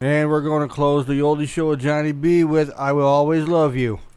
And we're going to close the oldie show with Johnny B with I Will Always Love You.